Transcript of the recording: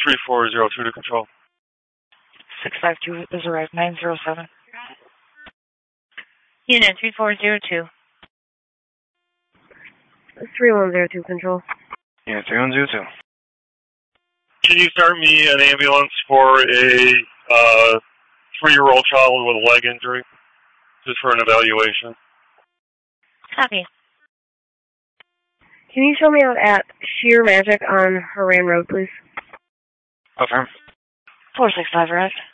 3402 to control. 652 is arrived, 907. Unit 3402. 3102 control. Unit 3102. Can you start me an ambulance for a 3-year-old child with a leg injury? Just for an evaluation. Copy. Can you show me out at Sheer Magic on Haran Road, please? Affirm. 465 arrived.